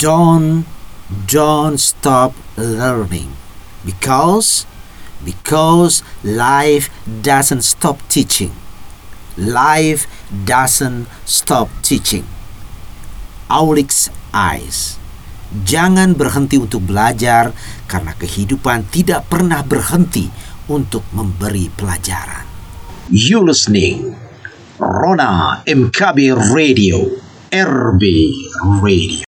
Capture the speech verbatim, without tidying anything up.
don't don't stop learning because because life doesn't stop teaching. Life doesn't stop teaching. Aulick's eyes. Jangan berhenti untuk belajar karena kehidupan tidak pernah berhenti untuk memberi pelajaran. You listening Rona M K B Radio, R B Radio.